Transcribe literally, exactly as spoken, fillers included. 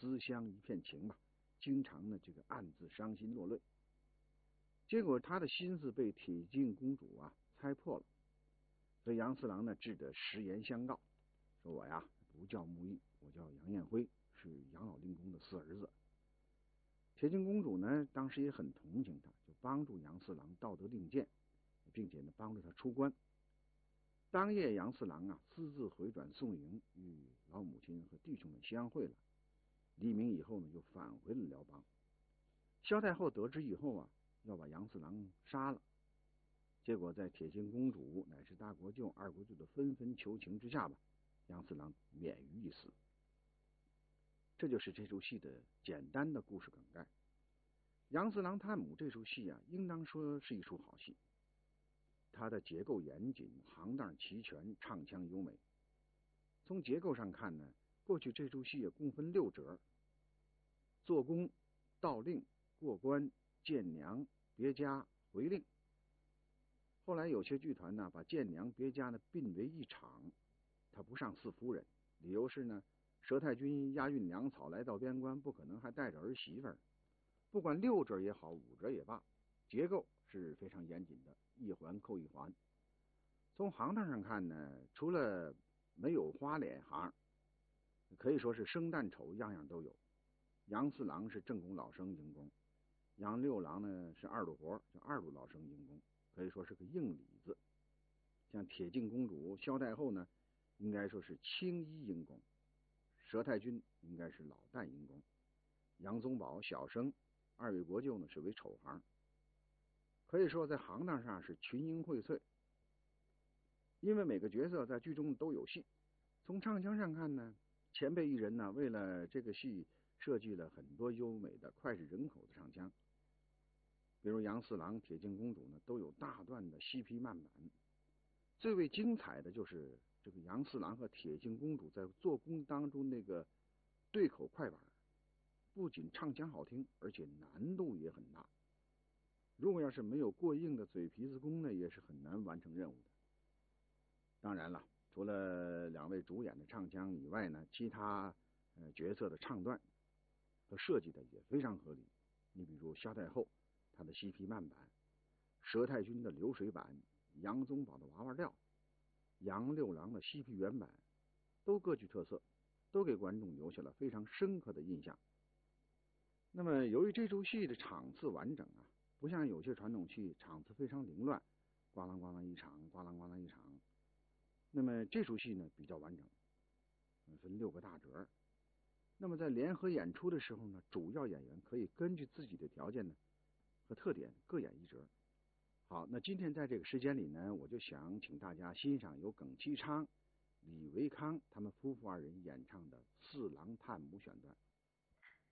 思乡一片情吧，经常呢这个暗自伤心落泪。结果他的心思被铁镜公主啊猜破了，所以杨四郎呢只得实言相告，说我呀不叫穆毅，我叫杨彦辉，是杨老令公的四儿子。铁镜公主呢当时也很同情他，就帮助杨四郎道德令箭，并且呢帮助他出关。当夜杨四郎啊私自回转宋营，与老母亲和弟兄们相会了。黎明以后呢又返回了辽邦。萧太后得知以后啊要把杨四郎杀了，结果在铁镜公主乃是大国舅、二国舅的纷纷求情之下吧，杨四郎免于一死。这就是这出戏的简单的故事梗概。杨四郎探母这出戏啊，应当说是一出好戏。它的结构严谨，行当齐全，唱腔优美。从结构上看呢，过去这出戏也共分六折：做工、到令、过关、见娘、别家、回令。后来有些剧团呢，把见娘、别家呢并为一场，他不上四夫人，理由是呢，佘太君押运粮草来到边关，不可能还带着儿媳妇儿。不管六折也好，五折也罢，结构是非常严谨的，一环扣一环。从行当上看呢，除了没有花脸行，可以说是生旦丑样样都有。杨四郎是正宫老生营工，杨六郎呢是二路活，叫二路老生营工，可以说是个硬里子。像铁镜公主、萧太后呢，应该说是青衣营工，佘太君应该是老旦营工，杨宗保小生，二位国舅呢是为丑行。可以说在行当上是群英荟萃。因为每个角色在剧中都有戏。从唱腔上看呢，前辈艺人呢为了这个戏设计了很多优美的脍炙人口的唱腔，比如杨四郎、铁镜公主呢都有大段的西皮慢板。最为精彩的就是这个杨四郎和铁镜公主在做工当中那个对口快板，不仅唱腔好听，而且难度也很大。如果要是没有过硬的嘴皮子功呢，也是很难完成任务的。当然了，除了两位主演的唱腔以外呢，其他呃角色的唱段和设计的也非常合理。你比如萧太后她的西皮慢板，佘太君的流水板，杨宗保的娃娃调，杨六郎的西皮原板，都各具特色，都给观众留下了非常深刻的印象。那么由于这出戏的场次完整啊，不像有些传统戏场次非常凌乱，咣啷咣啷一场，咣啷咣啷一场。那么这出戏呢比较完整，分六个大折。那么在联合演出的时候呢，主要演员可以根据自己的条件呢和特点各演一折。好，那今天在这个时间里呢，我就想请大家欣赏由耿其昌、李维康他们夫妇二人演唱的《四郎探母》选段。